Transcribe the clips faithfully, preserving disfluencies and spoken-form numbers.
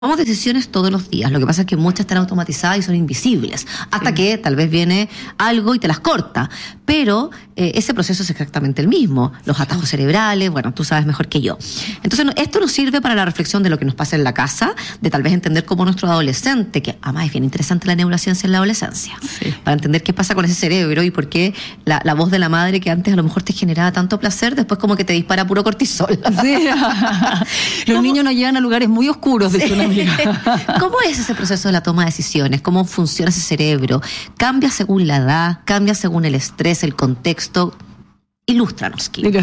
Tomamos decisiones todos los días, lo que pasa es que muchas están automatizadas y son invisibles, hasta sí. que tal vez viene algo y te las corta, pero eh, ese proceso es exactamente el mismo, los atajos cerebrales, bueno, tú sabes mejor que yo. Entonces esto nos sirve para la reflexión de lo que nos pasa en la casa, de tal vez entender cómo nuestro adolescente, que además es bien interesante la neurociencia en la adolescencia, sí. para entender qué pasa con ese cerebro y por qué la, la voz de la madre que antes a lo mejor te generaba tanto placer, después como que te dispara puro cortisol. Sí. Los niños nos llevan a lugares muy oscuros, de una ¿Cómo es ese proceso de la toma de decisiones? ¿Cómo funciona ese cerebro? ¿Cambia según la edad? ¿Cambia según el estrés, el contexto? Ilústranos, Kim.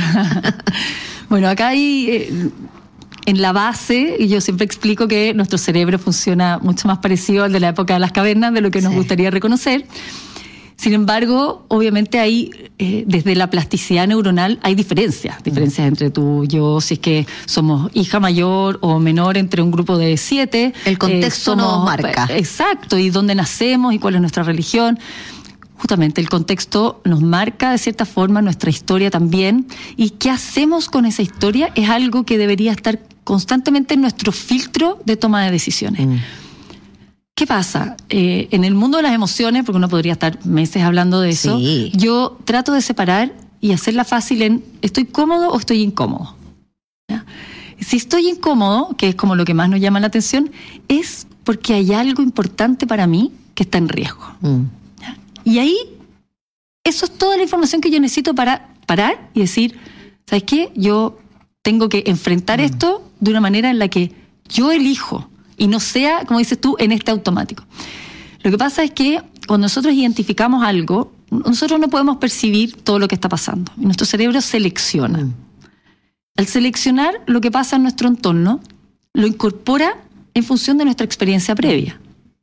Bueno, acá hay... Eh, en la base, y yo siempre explico que nuestro cerebro funciona mucho más parecido al de la época de las cavernas, de lo que nos sí. gustaría reconocer. Sin embargo, obviamente hay, eh, desde la plasticidad neuronal, hay diferencias, diferencias mm. entre tú y yo, si es que somos hija mayor o menor entre un grupo de siete. El contexto eh, somos, nos marca. Exacto, y dónde nacemos y cuál es nuestra religión. Justamente el contexto nos marca de cierta forma nuestra historia también, y qué hacemos con esa historia es algo que debería estar constantemente en nuestro filtro de toma de decisiones. Mm. ¿Qué pasa? Eh, en el mundo de las emociones, porque uno podría estar meses hablando de eso, sí. yo trato de separar y hacerla fácil en ¿estoy cómodo o estoy incómodo? ¿Ya? Si estoy incómodo, que es como lo que más nos llama la atención, es porque hay algo importante para mí que está en riesgo. Mm. ¿Ya? Y ahí, eso es toda la información que yo necesito para parar y decir, ¿sabes qué? Yo tengo que enfrentar mm. esto de una manera en la que yo elijo, y no sea, como dices tú, en este automático. Lo que pasa es que cuando nosotros identificamos algo, nosotros no podemos percibir todo lo que está pasando. Y nuestro cerebro selecciona. Mm. Al seleccionar lo que pasa en nuestro entorno, lo incorpora en función de nuestra experiencia previa.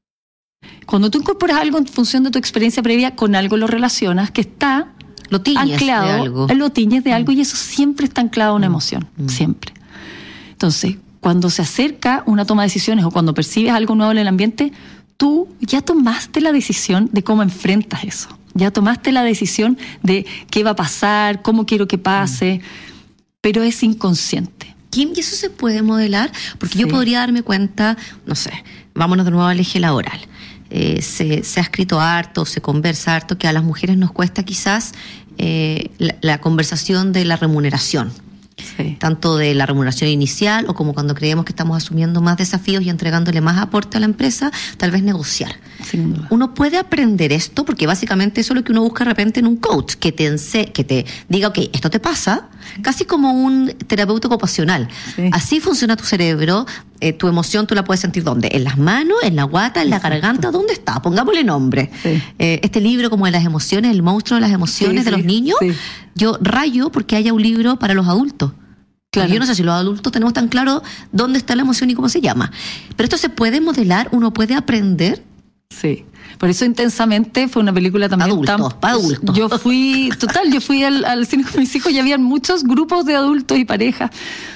Cuando tú incorporas algo en función de tu experiencia previa, con algo lo relacionas que está lo anclado, de algo. lo tiñes de algo, mm. y eso siempre está anclado a una emoción, mm. siempre. Entonces, cuando se acerca una toma de decisiones o cuando percibes algo nuevo en el ambiente, tú ya tomaste la decisión de cómo enfrentas eso. Ya tomaste la decisión de qué va a pasar, cómo quiero que pase, mm. pero es inconsciente. Kim, ¿y eso se puede modelar? Porque sí. yo podría darme cuenta, no sé, vámonos de nuevo al eje laboral. Eh, se, se ha escrito harto, se conversa harto, que a las mujeres nos cuesta quizás eh, la, la conversación de la remuneración. Sí. Tanto de la remuneración inicial o como cuando creemos que estamos asumiendo más desafíos y entregándole más aporte a la empresa, tal vez negociar. Sin duda. Uno puede aprender esto porque básicamente eso es lo que uno busca de repente en un coach, que te, ense- que te diga, ok, esto te pasa, sí. casi como un terapeuta ocupacional. Sí. Así funciona tu cerebro, eh, tu emoción tú la puedes sentir ¿dónde? En las manos, en la guata, en Exacto. la garganta, ¿dónde está? Pongámosle nombre. Sí. Eh, este libro como de las emociones, el monstruo de las emociones sí, de sí, los niños, sí. yo rayo porque haya un libro para los adultos. Claro. Yo no sé si los adultos tenemos tan claro dónde está la emoción y cómo se llama. Pero esto se puede modelar, uno puede aprender. Sí, por eso Intensamente fue una película también adultos, tan... para adultos. Yo fui, total, yo fui al, al cine con mis hijos y habían muchos grupos de adultos y parejas.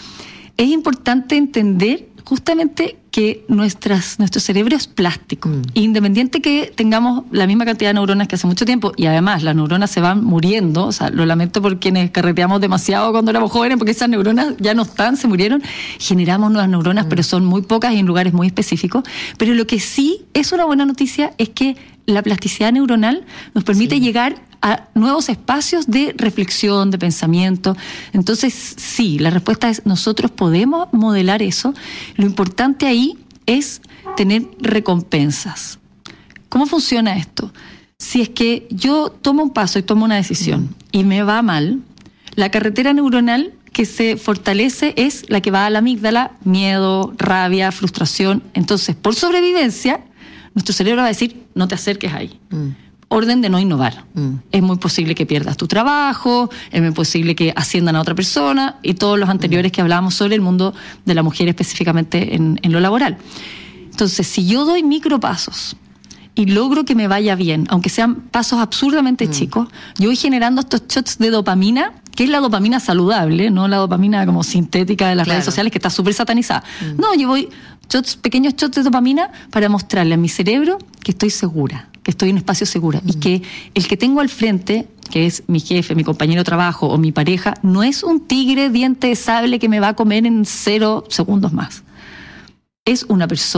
Es importante entender justamente que nuestras, nuestro cerebro es plástico. Mm. Independiente que tengamos la misma cantidad de neuronas que hace mucho tiempo, y además las neuronas se van muriendo, o sea, lo lamento por quienes carreteamos demasiado cuando éramos jóvenes, porque esas neuronas ya no están, se murieron, generamos nuevas neuronas, mm. pero son muy pocas y en lugares muy específicos. Pero lo que sí es una buena noticia es que la plasticidad neuronal nos permite sí. llegar a nuevos espacios de reflexión, de pensamiento. Entonces, sí, la respuesta es nosotros podemos modelar eso. Lo importante ahí es tener recompensas. ¿Cómo funciona esto? Si es que yo tomo un paso y tomo una decisión mm. y me va mal, la carretera neuronal que se fortalece es la que va a la amígdala, miedo, rabia, frustración. Entonces, por sobrevivencia, nuestro cerebro va a decir, no te acerques ahí. Mm. Orden de no innovar. Mm. Es muy posible que pierdas tu trabajo, es muy posible que asciendan a otra persona y todos los anteriores mm. que hablábamos sobre el mundo de la mujer específicamente en, en lo laboral. Entonces, si yo doy micropasos y logro que me vaya bien, aunque sean pasos absurdamente mm. chicos, yo voy generando estos shots de dopamina, que es la dopamina saludable, no la dopamina como sintética de las claro. redes sociales que está súper satanizada. Mm. No, yo voy shots, pequeños shots de dopamina para mostrarle a mi cerebro que estoy segura, que estoy en un espacio seguro mm. y que el que tengo al frente, que es mi jefe, mi compañero de trabajo o mi pareja, no es un tigre diente de sable que me va a comer en cero segundos más. es una persona